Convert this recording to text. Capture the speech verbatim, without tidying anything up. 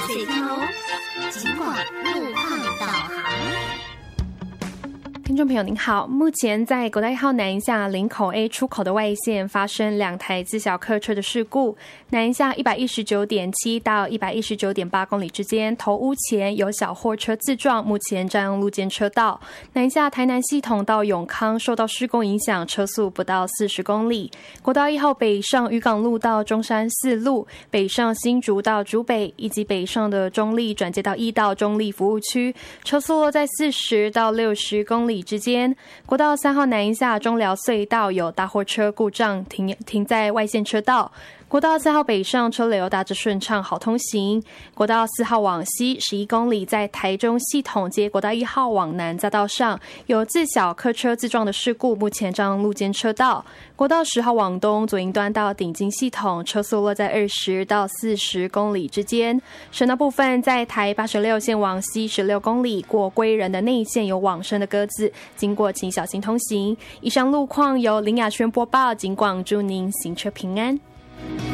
水头，尽管路况导航。 听众朋友您好，目前在国道一号南一下林口 A 出口的外线发生两台自小客车的事故，南一下 一百一十九点七 到 一百一十九点八 公里之间，头屋前有小货车自撞，目前占用路肩车道。南一下台南系统到永康受到施工影响，车速不到四十公里。国道一号北上渔港路到中山四路，北上新竹到竹北，以及北上的中立转接到一到中立服务区，车速落在四十到六十公里之间。国道三号南一下中寮隧道有大货车故障，停停在外线车道。国道四号北上车流大致顺畅，好通行。国道四号往西十一公里，在台中系统接国道一号往南匝道上有自小客车自撞的事故，目前占用路肩车道。国道十号往东左营端到顶金系统，车速落在二十到四十公里之间。省道部分，在台八十六线往西十六公里，过归仁的内线有往生的鸽子，经过请小心通行。以上路况由林雅轩播报，警广祝您行车平安。